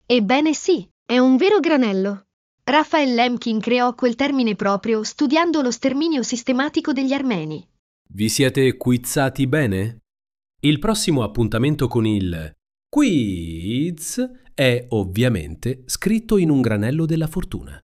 Ebbene sì, è un vero granello. Raphael Lemkin creò quel termine proprio studiando lo sterminio sistematico degli armeni. Vi siete quizzati bene? Il prossimo appuntamento con il quiz è ovviamente scritto in un granello della fortuna.